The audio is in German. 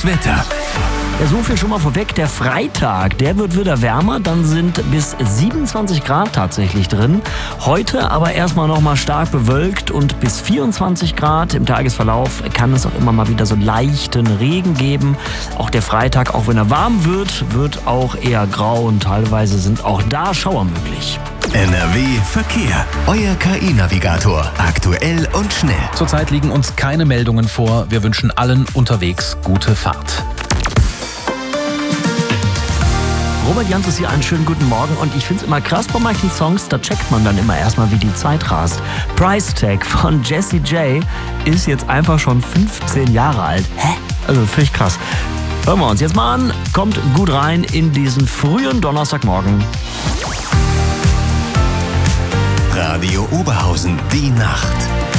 Wetter. Ja, so viel schon mal vorweg. Der Freitag, der wird wieder wärmer. Dann sind bis 27 Grad tatsächlich drin. Heute aber erstmal nochmal stark bewölkt und bis 24 Grad. Im Tagesverlauf kann es auch immer mal wieder so leichten Regen geben. Auch der Freitag, auch wenn er warm wird auch eher grau und teilweise sind auch da Schauer möglich. NRW Verkehr. Euer KI-Navigator. Aktuell und schnell. Zurzeit liegen uns keine Meldungen vor. Wir wünschen allen unterwegs gute Fahrt. Robert Jans ist hier, einen schönen guten Morgen und ich finde es immer krass bei manchen Songs, da checkt man dann immer erstmal, wie die Zeit rast. Price Tag von Jessie J ist jetzt einfach schon 15 Jahre alt. Hä? Also völlig krass. Hören wir uns jetzt mal an, kommt gut rein in diesen frühen Donnerstagmorgen. Radio Oberhausen, die Nacht.